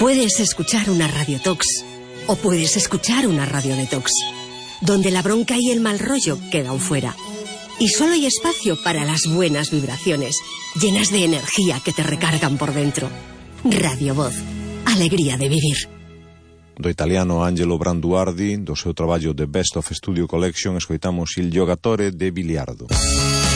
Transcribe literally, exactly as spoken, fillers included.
Puedes escuchar una radiotox o puedes escuchar una radio detox, donde la bronca y el mal rollo quedan fuera. Y solo hay espacio para las buenas vibraciones, llenas de energía que te recargan por dentro. Radio Voz, alegría de vivir. Do italiano Angelo Branduardi, do seu traballo The Best of Studio Collection, escoitamos Il Giogatore de Biliardo.